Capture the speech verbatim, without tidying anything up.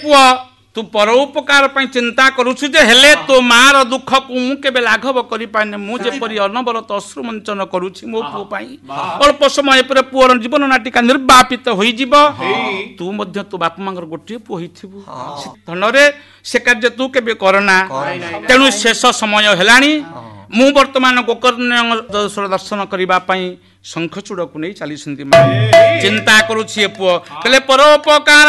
पुआ तू परोपकार पर चिंता करुछु जे हेले तो मार दुख को मु केबे लाघव करि पाने मु जे परि अनवरत अश्रु मंचन करूछि मो पुओ पाई अल्प समय पर पुअर जीवन नाटिका निर्वापित होई जीव तू मध्य तू बाप मांगर गोटे पुओ हिथिबु धनरे से कार्य तू केबे करना तेनु शेष समय हेलानी मु वर्तमान गोकर्ण दर्शन करबा पई शंखचूड़ को नहीं चली चिंता करुछि पुओ कले परोपकार